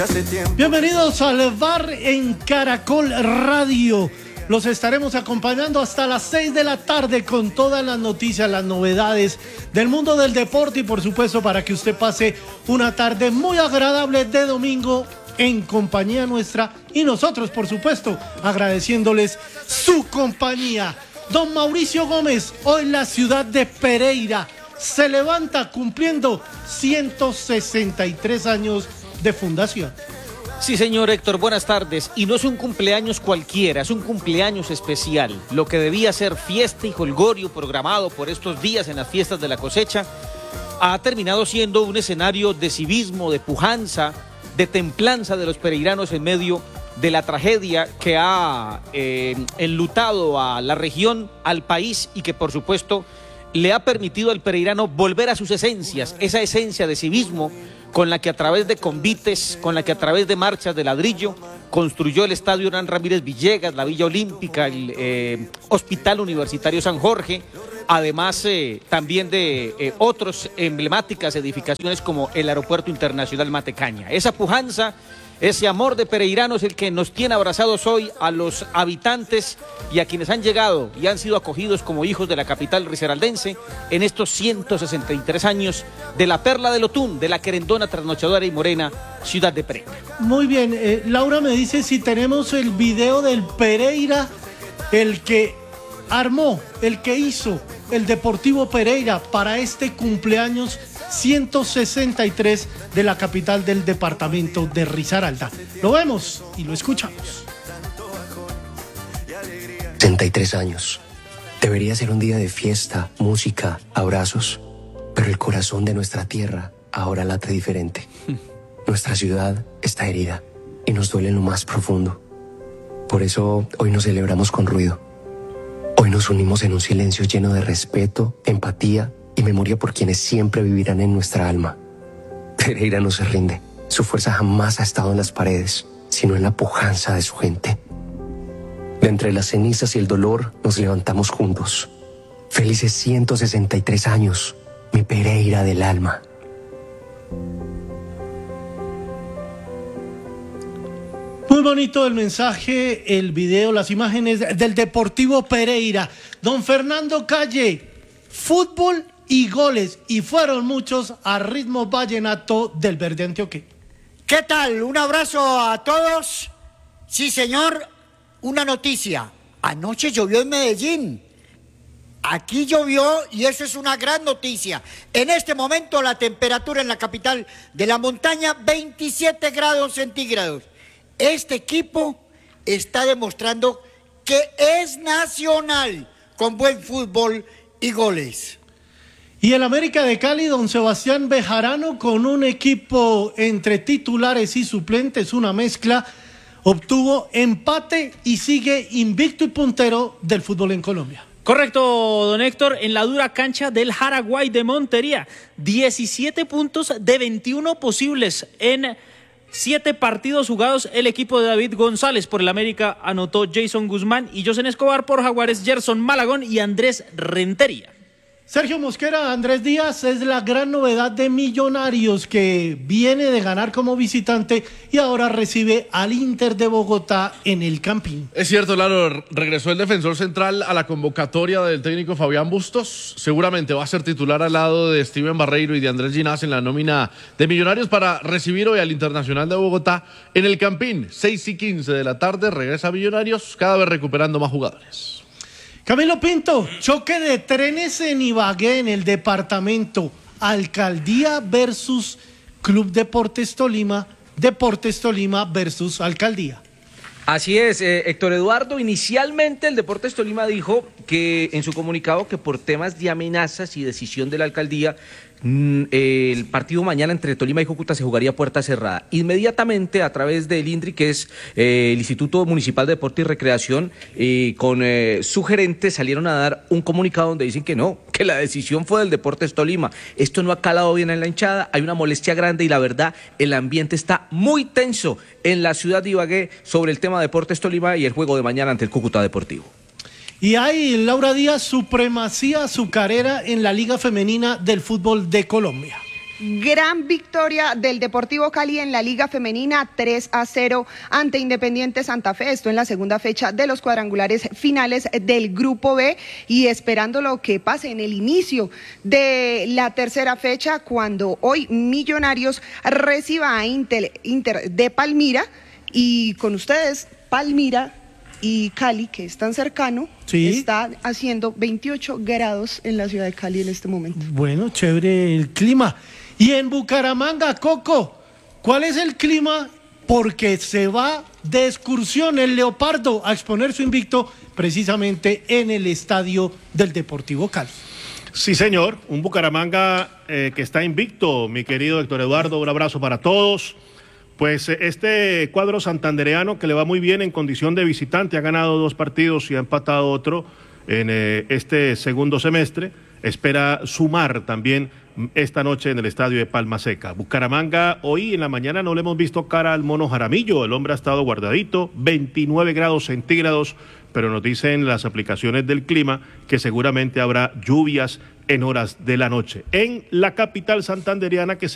Bienvenidos al Bar en Caracol Radio. Los estaremos acompañando hasta las 6 de la tarde con todas las noticias, las novedades del mundo del deporte y por supuesto para que usted pase una tarde muy agradable de domingo en compañía nuestra y nosotros por supuesto agradeciéndoles su compañía. Don Mauricio Gómez, hoy la ciudad de Pereira se levanta cumpliendo 163 años de fundación. Sí, señor Héctor, buenas tardes. Y no es un cumpleaños cualquiera, es un cumpleaños especial. Lo que debía ser fiesta y jolgorio programado por estos días en las fiestas de la cosecha ha terminado siendo un escenario de civismo, de pujanza, de templanza de los pereiranos en medio de la tragedia que ha enlutado a la región, al país y que por supuesto le ha permitido al pereirano volver a sus esencias, esa esencia de civismo con la que a través de convites, con la que a través de marchas de ladrillo construyó el Estadio Hernán Ramírez Villegas, la Villa Olímpica, el Hospital Universitario San Jorge, además también de otras emblemáticas edificaciones como el Aeropuerto Internacional Matecaña. Esa pujanza, ese amor de pereirano es el que nos tiene abrazados hoy a los habitantes y a quienes han llegado y han sido acogidos como hijos de la capital risaraldense en estos 163 años de la perla del Otún, de la querendona, trasnochadora y morena ciudad de Pereira. Muy bien, Laura me dice si tenemos el video del Pereira, el que armó, el que hizo el Deportivo Pereira para este cumpleaños 163 de la capital del departamento de Risaralda. Lo vemos y lo escuchamos. 63 años. Debería ser un día de fiesta, música, abrazos, pero el corazón de nuestra tierra ahora late diferente. Nuestra ciudad está herida y nos duele en lo más profundo. Por eso hoy nos celebramos con ruido. Hoy nos unimos en un silencio lleno de respeto, empatía y memoria por quienes siempre vivirán en nuestra alma. Pereira no se rinde. Su fuerza jamás ha estado en las paredes, sino en la pujanza de su gente. De entre las cenizas y el dolor nos levantamos juntos. Felices 163 años, mi Pereira del alma. Muy bonito el mensaje, el video, las imágenes del Deportivo Pereira. Don Fernando Calle, fútbol y goles, y fueron muchos a ritmo vallenato del Verde Antioquia. ¿Qué tal? Un abrazo a todos. Sí, señor, una noticia. Anoche llovió en Medellín. Aquí llovió y eso es una gran noticia. En este momento la temperatura en la capital de la montaña, 27 grados centígrados. Este equipo está demostrando que es nacional, con buen fútbol y goles. Y el América de Cali, don Sebastián Bejarano, con un equipo entre titulares y suplentes, una mezcla, obtuvo empate y sigue invicto y puntero del fútbol en Colombia. Correcto, don Héctor, en la dura cancha del Jaraguay de Montería, 17 puntos de 21 posibles en 7 partidos jugados. El equipo de David González por el América anotó Jason Guzmán y Josen Escobar. Por Jaguares, Gerson Malagón y Andrés Rentería. Sergio Mosquera, Andrés Díaz, es la gran novedad de Millonarios, que viene de ganar como visitante y ahora recibe al Inter de Bogotá en el Campín. Es cierto, Lalo, regresó el defensor central a la convocatoria del técnico Fabián Bustos. Seguramente va a ser titular al lado de Steven Barreiro y de Andrés Ginás en la nómina de Millonarios para recibir hoy al Internacional de Bogotá en el Campín. 6:15 de la tarde, regresa Millonarios, cada vez recuperando más jugadores. Camilo Pinto, choque de trenes en Ibagué, en el departamento. Alcaldía versus Club Deportes Tolima versus Alcaldía. Así es, Héctor Eduardo. Inicialmente el Deportes Tolima dijo que en su comunicado que por temas de amenazas y decisión de la alcaldía, el partido mañana entre Tolima y Cúcuta se jugaría a puerta cerrada. Inmediatamente a través del INDRI, que es el Instituto Municipal de Deporte y Recreación, con su gerente salieron a dar un comunicado donde dicen que no, que la decisión fue del Deportes Tolima. Esto no ha calado bien en la hinchada, hay una molestia grande y la verdad el ambiente está muy tenso en la ciudad de Ibagué sobre el tema de Deportes Tolima y el juego de mañana ante el Cúcuta Deportivo. Y hay, Laura Díaz, supremacía azucarera en la Liga Femenina del Fútbol de Colombia. gran victoria del Deportivo Cali en la Liga Femenina, 3-0 ante Independiente Santa Fe. Esto en la segunda fecha de los cuadrangulares finales del Grupo B, y esperando lo que pase en el inicio de la tercera fecha, cuando hoy Millonarios reciba a Inter de Palmira, y con ustedes Palmira y Cali, que es tan cercano, sí, está haciendo 28 grados en la ciudad de Cali en este momento. Bueno, chévere el clima. Y en Bucaramanga, Coco, ¿cuál es el clima? Porque se va de excursión el Leopardo a exponer su invicto precisamente en el estadio del Deportivo Cali. Sí, señor, un Bucaramanga que está invicto, mi querido Héctor Eduardo, un abrazo para todos. Pues este cuadro santandereano que le va muy bien en condición de visitante, ha ganado 2 partidos y ha empatado otro en este segundo semestre, espera sumar también esta noche en el estadio de Palma Seca. Bucaramanga, hoy en la mañana no le hemos visto cara al Mono Jaramillo, el hombre ha estado guardadito, 29 grados centígrados, pero nos dicen las aplicaciones del clima que seguramente habrá lluvias en horas de la noche. En la capital santandereana que se